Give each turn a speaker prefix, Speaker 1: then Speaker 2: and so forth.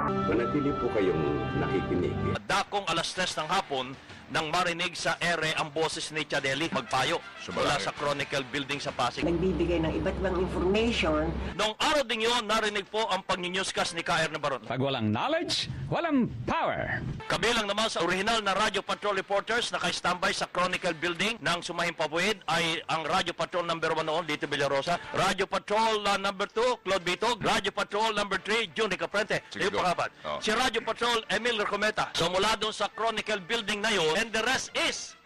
Speaker 1: Manatili po kayong nakikinig.
Speaker 2: Dakong alas 3 ng hapon nang marinig sa ere ang boses ni Chadeli magpayo mula sa Chronicle Building sa Pasig.
Speaker 3: Nagbibigay ng iba't ibang information.
Speaker 2: Noong araw din yun, narinig po ang pag-newscast ni K.R. Nabaron.
Speaker 4: Pag walang knowledge, walang power.
Speaker 2: Kabilang naman sa original na Radio Patrol reporters na naka-standby sa Chronicle Building ng Sumahing Pabuid ay ang Radio Patrol number 1 noon, Dito Villarosa, Radio Patrol number 2, Claude Bitog, Radio Patrol number 3, Juni Caprente.
Speaker 5: Sige,
Speaker 2: Yung
Speaker 5: go.
Speaker 2: pangapat.
Speaker 5: Oh.
Speaker 2: Si Radio Patrol, Emil Recometa. So mula doon sa Chronicle Building na yun, and the rest is